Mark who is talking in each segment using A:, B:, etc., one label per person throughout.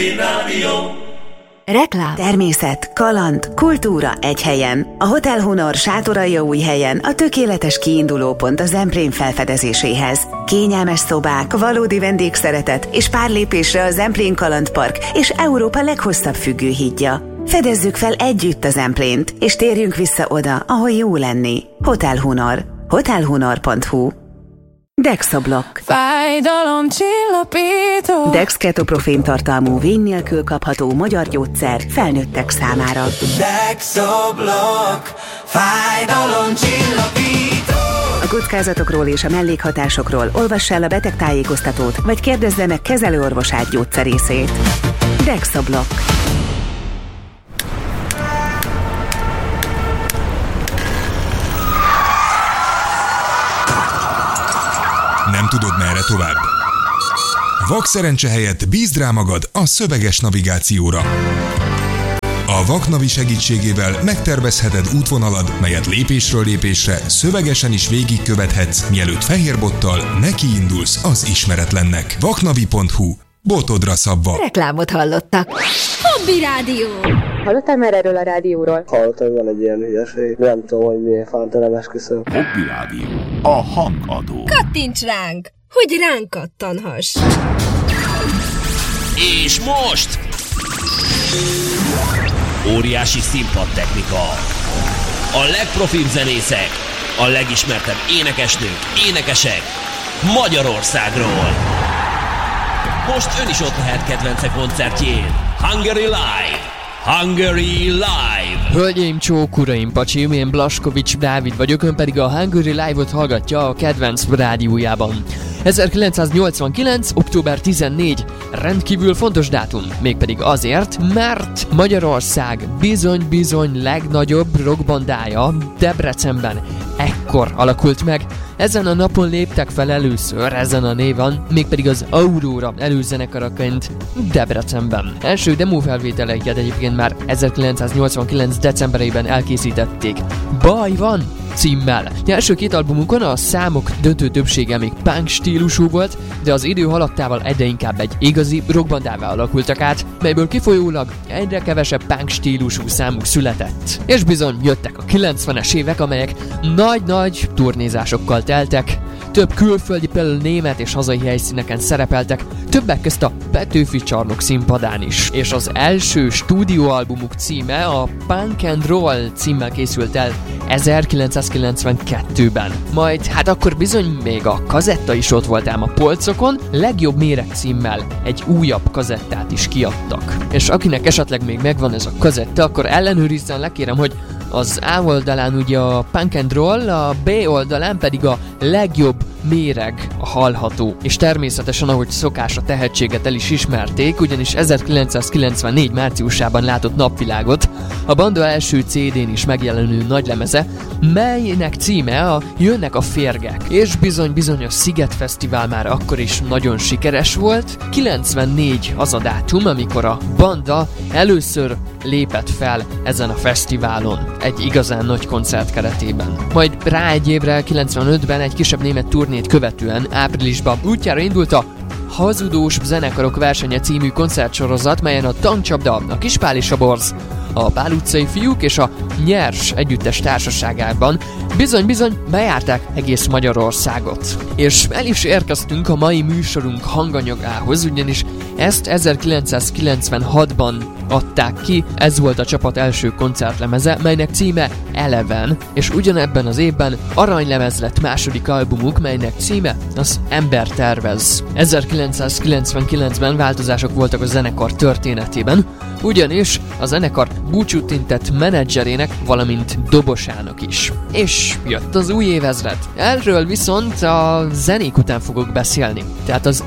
A: Reklám, természet, kaland, kultúra egy helyen. A Hotel Honor Sátoraljaújhelyen a tökéletes kiindulópont a Zemplén felfedezéséhez. Kényelmes szobák, valódi vendégszeretet és pár lépésre a Zemplén Kalandpark és Európa leghosszabb függőhídja. Fedezzük fel együtt a Zemplént, és térjünk vissza oda, ahol jó lenni. Hotel Honor. hotelhonor.hu. Dexablock.
B: Fájdalomcsillapító.
A: Dex ketoprofén tartalmú, vény nélkül kapható magyar gyógyszer felnőttek számára.
B: Dexablock. Fájdalomcsillapító.
A: A kockázatokról és a mellékhatásokról olvass el a betegtájékoztatót, vagy kérdezze meg kezelőorvosát gyógyszerészét. Dexablock.
C: Nem tudod, merre tovább? Vak szerencse helyett bízd rá magad a szöveges navigációra. A Vaknavi segítségével megtervezheted útvonalad, melyet lépésről lépésre szövegesen is végigkövethetsz, mielőtt fehérbottal nekiindulsz az ismeretlennek. Vaknavi.hu. Botodra szabva.
A: Reklámot hallottak.
D: Hobby Rádió.
E: Hallottál már erről a rádióról?
F: Hallottam, hogy van egy ilyen hülyeség. Nem tudom, hogy miért fánt, nem esküszöm.
G: Hobby Rádió. A hangadó.
D: Kattints ránk, hogy ránk kattanhass.
H: És most... óriási színpadtechnika. A legprofibb zenészek, a legismertebb énekesnők, énekesek Magyarországról. Most ön is ott lehet kedvence koncertjén. Hungary Live! Hungary Live!
I: Hölgyeim, csók, uraim, pacsim, én Blaskovics Dávid vagyok, ön pedig a Hungary Live-ot hallgatja a kedvenc rádiójában. 1989. október 14. rendkívül fontos dátum, mégpedig azért, mert Magyarország bizony-bizony legnagyobb rockbandája Debrecenben ekkor alakult meg. Ezen a napon léptek fel először ezen a néven, mégpedig az Aurora előzenekaraként Debrecenben. Első demófelvételeiket egyébként már 1989. decemberében elkészítették. Baj van! Címmel. Első két albumukon a számok döntő többsége még punk stílusú volt, de az idő haladtával egyre inkább egy igazi rockbandává alakultak át, melyből kifolyólag egyre kevesebb punk stílusú számuk született. És bizony jöttek a 90-es évek, amelyek nagy-nagy turnézásokkal teltek, több külföldi, például német és hazai helyszíneken szerepeltek, többek közt a Petőfi Csarnok színpadán is. És az első stúdióalbumuk címe a Punk and Roll címmel készült el 1992-ben. Majd hát akkor bizony még a kazetta is ott volt ám a polcokon, Legjobb méreg címmel egy újabb kazettát is kiadtak. És akinek esetleg még megvan ez a kazetta, akkor ellenőrizzen le, kérem, hogy az A oldalán ugye a Punk and Roll, a B oldalán pedig a Legjobb méreg hallható. És természetesen, ahogy szokás, a tehetséget el is ismerték, ugyanis 1994 márciusában látott napvilágot a banda első CD-n is megjelenő nagylemeze, melynek címe a Jönnek a férgek. És bizony a Sziget Fesztivál már akkor is nagyon sikeres volt. 94 az a dátum, amikor a banda először lépett fel ezen a fesztiválon, egy igazán nagy koncert keretében. Majd rá egy évre, 95-ben egy kisebb német turnét követően áprilisban útjára indult a Hazudós zenekarok versenye című koncertsorozat, melyen a Tankcsapda, a Kispál és a Borz, a Pál utcai fiúk és a Nyers együttes társaságában bizony bejárták egész Magyarországot. És el is érkeztünk a mai műsorunk hanganyagához, ugyanis ezt 1996-ban adták ki, ez volt a csapat első koncertlemeze, melynek címe Eleven, és ugyanebben az évben aranylemez lett második albumuk, melynek címe az Ember tervez. 1999-ben változások voltak a zenekar történetében, ugyanis a zenekar búcsút intett menedzserének, valamint dobosának is. És jött az új évezred. Erről viszont a zenék után fogok beszélni. Tehát az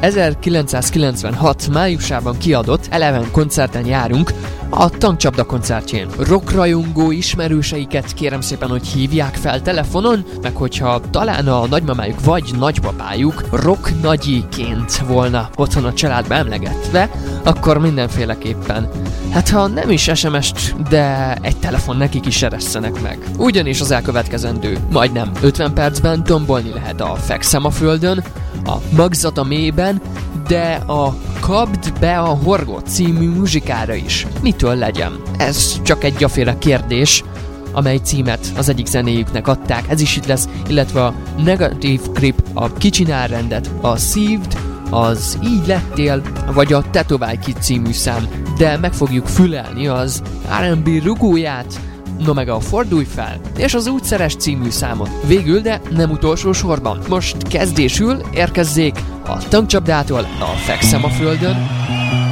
I: 1996 májusában kiadott Eleven koncerten járunk, a Tankcsapda koncertjén. Rockrajongó ismerőseiket kérem szépen, hogy hívják fel telefonon, meg hogyha talán a nagymamájuk vagy nagypapájuk rock nagyiként volna otthon a családba emlegetve, akkor mindenféleképpen. Hát ha nem is SMS-t, de egy telefon nekik is eresszenek meg. Ugyanis az elkövetkezendő majdnem 50 percben tombolni lehet a Fekszem a földön, a Magzat a mélyben, de a Kapd be a Horgot című muzsikára is. Mitől legyen? Ez csak egy gyaféle kérdés, amely címet az egyik zenéjüknek adták, ez is itt lesz, illetve a Negative Creep, a Kicsinál rendet, a Sieved, az Így lettél, vagy a Tetoválj ki című szám, de meg fogjuk fülelni az R&B rugóját, no meg a Fordulj fel, és az Úgyszeres című számot. Végül, de nem utolsó sorban, most kezdésül érkezzék a Tankcsapdától a Fekszem a földön,